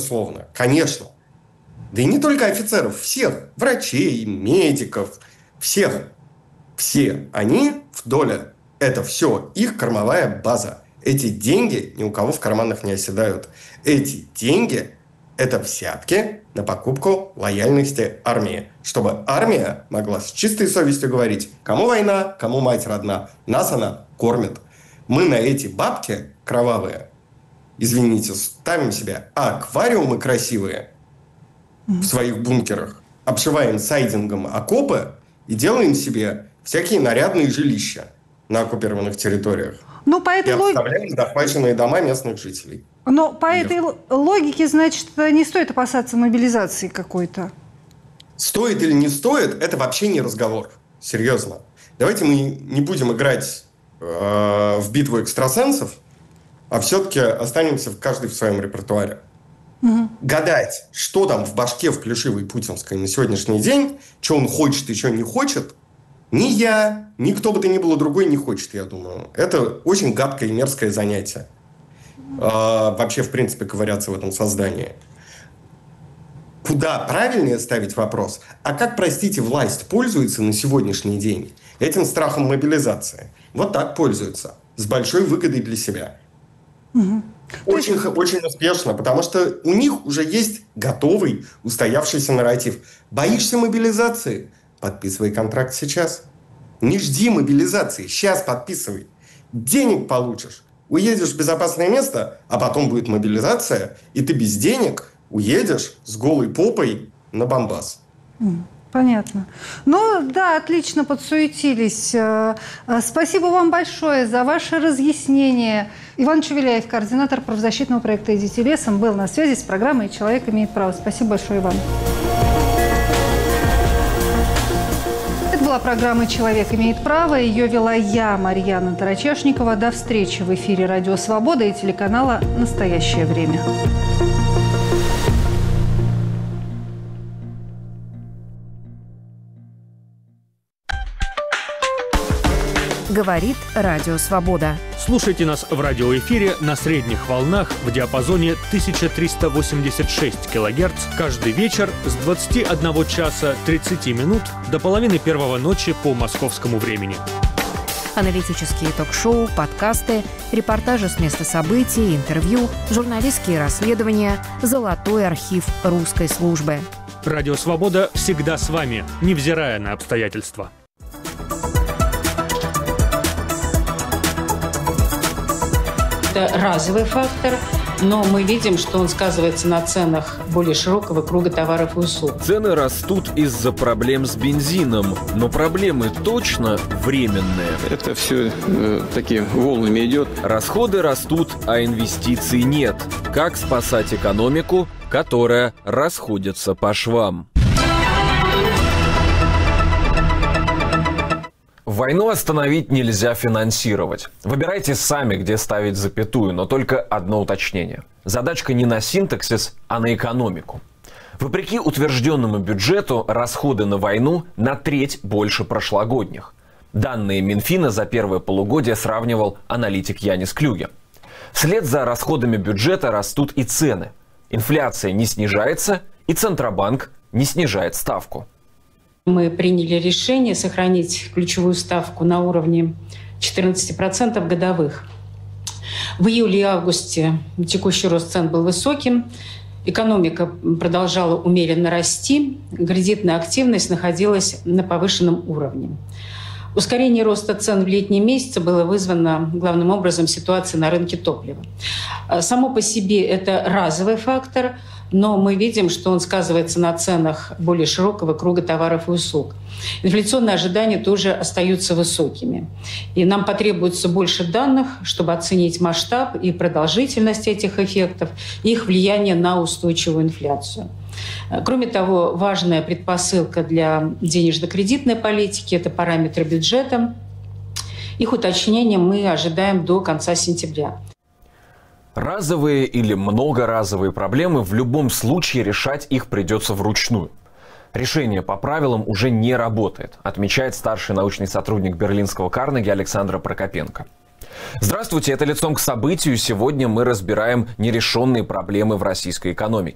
безусловно, конечно. Да и не только офицеров, всех, врачей, медиков, всех. Все они в доле. Это все их кормовая база. Эти деньги ни у кого в карманах не оседают. Эти деньги – это взятки на покупку лояльности армии. Чтобы армия могла с чистой совестью говорить, кому война, кому мать родна. Нас она кормит. Мы на эти бабки кровавые, извините, ставим себе аквариумы красивые в своих бункерах, обшиваем сайдингом окопы и делаем себе всякие нарядные жилища на оккупированных территориях. Ну, по этой обставляем захваченные дома местных жителей. Но по этой логике, значит, не стоит опасаться мобилизации какой-то. Стоит или не стоит, это вообще не разговор. Серьезно. Давайте мы не будем играть в битву экстрасенсов, а все-таки останемся каждый в своем репертуаре. Угу. Гадать, что там в башке в плешивой путинской на сегодняшний день, что он хочет и что не хочет, ни я, ни кто бы то ни было другой не хочет, я думаю. Это очень гадкое и мерзкое занятие. Вообще, в принципе, ковыряться в этом создании. Куда правильнее ставить вопрос, а как, простите, власть пользуется на сегодняшний день этим страхом мобилизации? Вот так пользуется, с большой выгодой для себя. Угу. Очень успешно, потому что у них уже есть готовый, устоявшийся нарратив. Боишься мобилизации? Подписывай контракт сейчас. Не жди мобилизации, сейчас подписывай. Денег получишь, уедешь в безопасное место, а потом будет мобилизация, и ты без денег уедешь с голой попой на Бомбас. Понятно. Ну, да, отлично подсуетились. Спасибо вам большое за ваше разъяснение. Иван Чувеляев, координатор правозащитного проекта «Идите лесом», был на связи с программой «Человек имеет право». Спасибо большое, Иван. Это была программа «Человек имеет право». Ее вела я, Марьяна Тарачешникова. До встречи в эфире «Радио Свобода» и телеканала «Настоящее время». Говорит Радио Свобода. Слушайте нас в радиоэфире на средних волнах в диапазоне 1386 кГц каждый вечер с 21 часа 30 минут до половины первого ночи по московскому времени. Аналитические ток-шоу, подкасты, репортажи с места событий, интервью, журналистские расследования, золотой архив русской службы. Радио Свобода всегда с вами, невзирая на обстоятельства. Это разовый фактор, но мы видим, что он сказывается на ценах более широкого круга товаров и услуг. Цены растут из-за проблем с бензином, но проблемы точно временные. Это все такими волнами идет. Расходы растут, а инвестиций нет. Как спасать экономику, которая расходится по швам? Войну остановить нельзя финансировать. Выбирайте сами, где ставить запятую, но только одно уточнение. Задачка не на синтаксис, а на экономику. Вопреки утвержденному бюджету, расходы на войну на треть больше прошлогодних. Данные Минфина за первое полугодие сравнивал аналитик Янис Клюге. Вслед за расходами бюджета растут и цены. Инфляция не снижается, и Центробанк не снижает ставку. Мы приняли решение сохранить ключевую ставку на уровне 14% годовых. В июле и августе текущий рост цен был высоким, экономика продолжала умеренно расти, кредитная активность находилась на повышенном уровне. Ускорение роста цен в летние месяцы было вызвано главным образом ситуацией на рынке топлива. Само по себе это разовый фактор, но мы видим, что он сказывается на ценах более широкого круга товаров и услуг. Инфляционные ожидания тоже остаются высокими. И нам потребуется больше данных, чтобы оценить масштаб и продолжительность этих эффектов и их влияние на устойчивую инфляцию. Кроме того, важная предпосылка для денежно-кредитной политики – это параметры бюджета. Их уточнение мы ожидаем до конца сентября. Разовые или многоразовые проблемы, в любом случае решать их придется вручную. Решение по правилам уже не работает, отмечает старший научный сотрудник берлинского Карнеги Александра Прокопенко. Здравствуйте, это «Лицом к событию». Сегодня мы разбираем нерешенные проблемы в российской экономике.